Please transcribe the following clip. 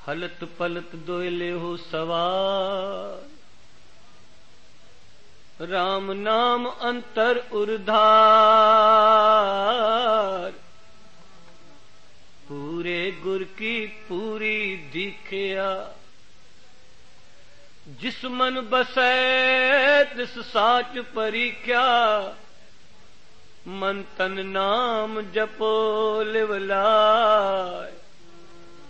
हलत पलत दोयले हो सवार, राम नाम अंतर उर्धार, पूरे गुर की पूरी दीखिया, जिस मन बसै तिस साच परीख्या, मन तन नाम जपो लिवलाय।